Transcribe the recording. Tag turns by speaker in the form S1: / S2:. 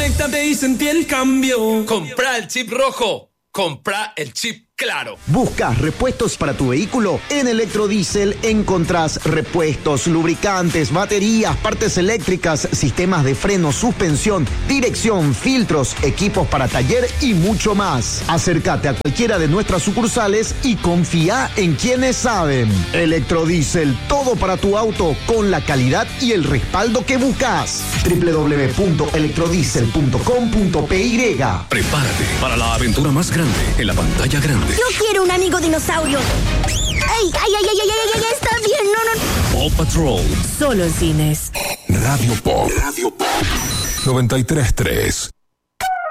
S1: conéctate y sentí el cambio. Compra el chip rojo. Compra el chip claro.
S2: ¿Buscas repuestos para tu vehículo? En Electrodiesel encontrás repuestos, lubricantes, baterías, partes eléctricas, sistemas de freno, suspensión, dirección, filtros, equipos para taller y mucho más. Acércate a cualquiera de nuestras sucursales y confía en quienes saben. Electrodiesel, todo para tu auto con la calidad y el respaldo que buscas. www.electrodiesel.com.py.
S3: Prepárate para la aventura más grande en la pantalla grande.
S4: Yo quiero un amigo dinosaurio. ¡Ay, está bien! No.
S3: Paw Patrol.
S4: Solo en cines.
S3: Radio Pop. 93.3.